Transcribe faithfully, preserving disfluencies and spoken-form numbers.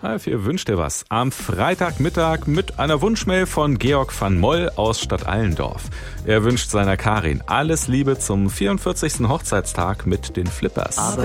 Ralf, ihr wünscht dir was. Am Freitagmittag mit einer Wunschmail von Georg van Moll aus Stadt Allendorf. Er wünscht seiner Karin alles Liebe zum vierundvierzigsten Hochzeitstag mit den Flippers. Aber